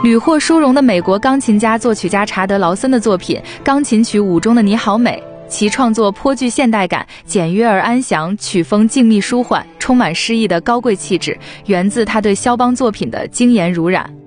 屡获殊荣的美国钢琴家、作曲家查德·劳森的作品《钢琴曲5》中的你好美，其创作颇具现代感，简约而安详，曲风静谧舒缓，充满诗意的高贵气质，源自他对肖邦作品的精研儒染。